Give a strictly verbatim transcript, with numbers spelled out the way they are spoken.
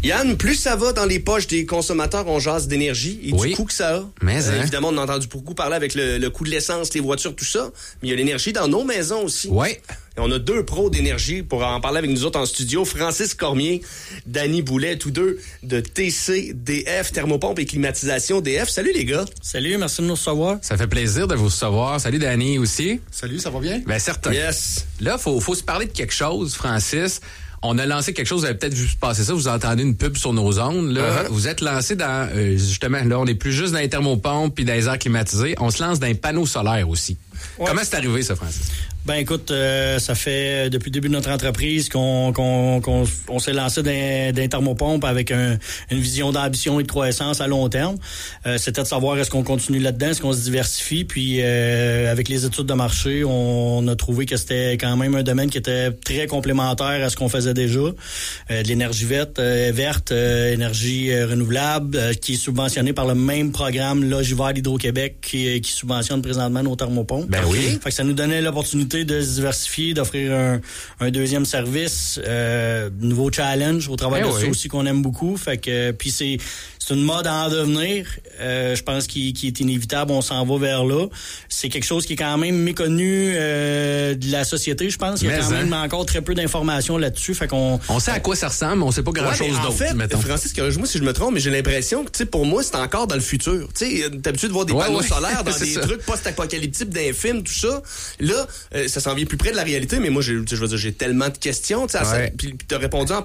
Yann, plus ça va dans les poches des consommateurs, on jase d'énergie et oui. du coût que ça a. Mais euh, hein. Évidemment, on a entendu beaucoup parler avec le, le coût de l'essence, les voitures, tout ça. Mais il y a l'énergie dans nos maisons aussi. Oui. Et on a deux pros d'énergie pour en parler avec nous autres en studio. Francis Cormier, Danny Boulet, tous deux de T C D F, Thermopompe et Climatisation D F. Salut les gars. Salut, merci de nous recevoir. Ça fait plaisir de vous recevoir. Salut Danny aussi. Salut, ça va bien? Ben certain. Yes. Là, faut, faut se parler de quelque chose, Francis. On a lancé quelque chose, vous avez peut-être vu passer ça, vous entendez une pub sur nos ondes. Là, uh-huh. Vous êtes lancé dans, euh, justement, là, on n'est plus juste dans les thermopompes puis dans les airs climatisés, on se lance dans les panneaux solaires aussi. Ouais. Comment c'est arrivé ça, Francis? Ben écoute, euh, ça fait depuis le début de notre entreprise qu'on qu'on qu'on on s'est lancé dans, dans les thermopompes avec un, une vision d'ambition et de croissance à long terme. Euh, c'était de savoir est-ce qu'on continue là-dedans, est-ce qu'on se diversifie. Puis euh, avec les études de marché, on a trouvé que c'était quand même un domaine qui était très complémentaire à ce qu'on faisait déjà. Euh, de l'énergie verte, euh, verte, euh, énergie euh, renouvelable, euh, qui est subventionnée par le même programme Logivert d'Hydro-Québec qui, qui subventionne présentement nos thermopompes. Ben oui. Fait que ça nous donnait l'opportunité de se diversifier, d'offrir un, un deuxième service, euh, nouveau challenge au travers eh de oui. ça aussi qu'on aime beaucoup. Fait que puis c'est c'est une mode à en devenir. Euh, je pense qu'il, qu'il est inévitable. On s'en va vers là. C'est quelque chose qui est quand même méconnu euh, de la société. Je pense qu'il y a mais quand hein. même encore très peu d'informations là-dessus. Fait qu'on on sait à quoi ça ressemble, mais on sait pas grand-chose ouais, d'autre. En fait, mettons. Francis, corrige-moi si je me trompe, mais j'ai l'impression que, tu sais, pour moi, c'est encore dans le futur. Tu sais, t'as l'habitude de voir des ouais, panneaux ouais. solaires dans des ça. trucs post-apocalyptiques d'un film, tout ça. Là, euh, ça s'en vient plus près de la réalité, mais moi, j'ai, je veux dire, j'ai tellement de questions. Tu sais, ouais. puis t'as répondu en